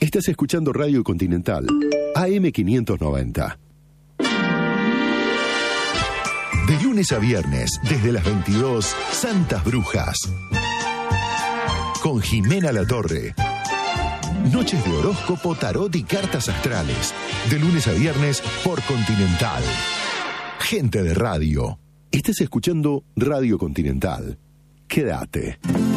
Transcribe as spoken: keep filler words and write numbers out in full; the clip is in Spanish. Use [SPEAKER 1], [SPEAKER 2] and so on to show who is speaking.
[SPEAKER 1] Estás escuchando Radio Continental, A M quinientos noventa. De lunes a viernes, desde las veintidós, Santas Brujas. Con Jimena Latorre. Noches de horóscopo, tarot y cartas astrales. De lunes a viernes por Continental. Gente de radio. Estás escuchando Radio Continental. Quédate.